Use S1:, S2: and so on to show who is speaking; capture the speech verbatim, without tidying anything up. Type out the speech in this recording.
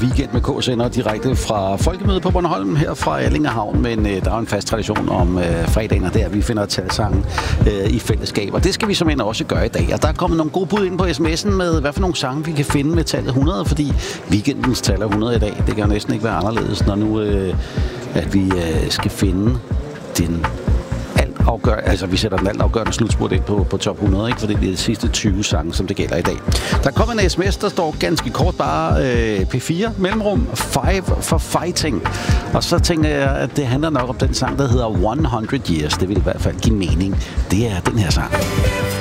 S1: Weekend med K sender direkte fra Folkemødet på Bornholm her fra Allingehavn, men øh, der er en fast tradition om øh, fredagen, og der vi finder talsange øh, i fællesskab, og det skal vi som end også gøre i dag. Og der er kommet nogle gode bud ind på sms'en med, hvad for nogle sange vi kan finde med tallet hundrede, fordi weekendens tal er hundrede i dag. Det kan jo næsten ikke være anderledes, når nu øh, at vi øh, skal finde den afgør, altså vi sætter den alt afgørende slutspurt ind på, på top hundrede, ikke? For det er de sidste tyve sange, som det gælder i dag. Der kommer en sms, der står ganske kort bare øh, P fire, mellemrum, five for fighting. Og så tænker jeg, at det handler nok om den sang, der hedder hundrede Years. Det vil i hvert fald give mening. Det er den her sang.